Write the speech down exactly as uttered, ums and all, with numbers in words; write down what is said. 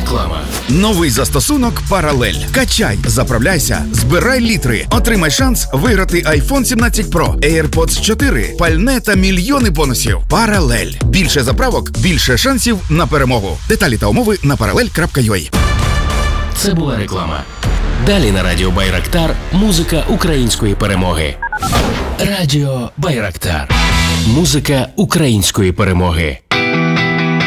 Реклама. Новий застосунок «Паралель». Качай, заправляйся, збирай літри. Отримай шанс виграти айфон сімнадцять Pro, AirPods чотири, пальне та мільйони бонусів. «Паралель». Більше заправок, більше шансів на перемогу. Деталі та умови на паралель крапка ю а. Це була реклама. Далі на Радіо Байрактар музика української перемоги. Радіо Байрактар. Музика української перемоги.